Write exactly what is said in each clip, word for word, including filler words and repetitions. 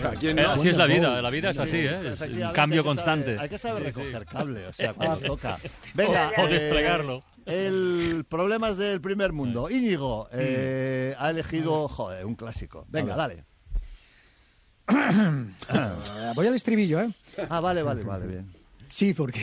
sea, ¿quién no? Eh, así es la vida, la vida es así, Sí, ¿eh? Es un efectivamente, cambio hay que constante. saber- hay que saber Sí, recoger sí. cable, o sea, cuando toca. Venga, O- o eh, desplegarlo. El problemas del primer mundo. Íñigo eh, ha elegido, joder, un clásico. Venga, dale. Voy al estribillo, ¿eh? Ah, vale, vale, vale, bien. Sí, porque...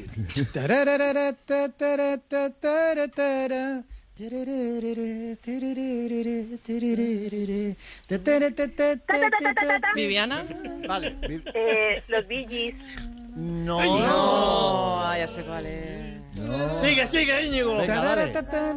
¿Viviana? Vale. Vi- Eh, los Bee Gees. No. No, ah, ya sé cuál es. No. Sigue, sigue, Íñigo. Venga, dale.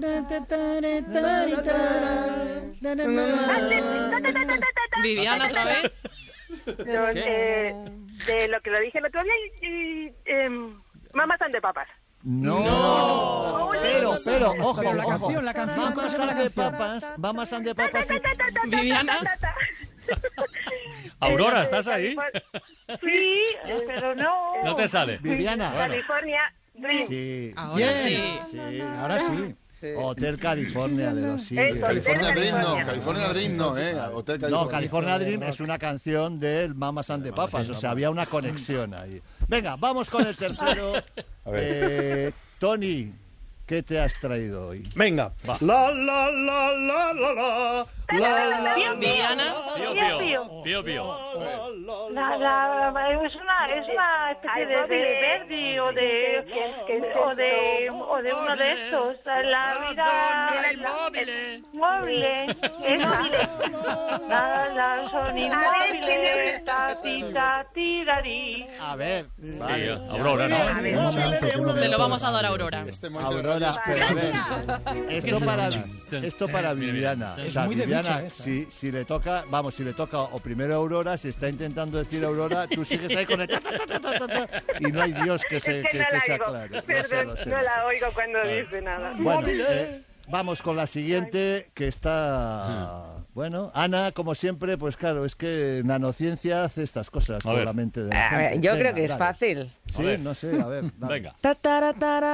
¿Viviana otra vez? Los, eh, de lo que lo dije el otro día y, y em, Mamas and the Papas. No. Pero, pero, ojo, Pero la ojo. canción, la canción, ¿cómo Mamas se llama and la the canción? papas, Mamas and the papas. y- ¿Viviana? Aurora, ¿estás ahí? Sí, pero no. No te sale. Viviana. Bueno. California Dream. Sí. Ahora Bien. sí. Sí. Ahora sí. Hotel California de los Eagles. Eso, California Hotel Dream no, California. California Dream no, ¿eh? Hotel California. No, California Dream es una canción del Mamas and the Papas, o sea, había una conexión ahí. Venga, vamos con el tercero. A ver. Eh, Tony, ¿qué te has traído hoy? Venga. Va. La, la, la, la, la, la. La, la, ¿Viviana? Pío, Pío, pío. Pío, pío. La, la, es una, es una especie de, de Verdi o de, o de, o de uno de estos. La vida, el móvil, esa. La, la, son inmóviles, tati, tati, dari. A ver, vale. Sí, Aurora, ¿no? Se lo vamos a dar a Aurora. Este momento de Aurora, radio pero a es- ver, esto para, esto para Mira, mira. Viviana. Es O sea, muy de Viviana, bicho esta. si, si le toca, vamos, si le toca o primero Aurora, si está intentando decir Aurora, tú sigues ahí con el ta, ta, ta, ta, ta, ta, y no hay Dios que se, Es que que, no que la se oigo. aclare. Lo sé, Perdón, lo sé, no lo la sé. oigo cuando dice nada. Bueno, eh, vamos con la siguiente, que está... Bueno, Ana, como siempre, pues claro, es que nanociencia hace estas cosas A con ver. la mente de la A ver, gente. yo Venga, creo que es dale. fácil. Sí, A ver. no sé, a ver. dale. Venga. Ta, tara, tara.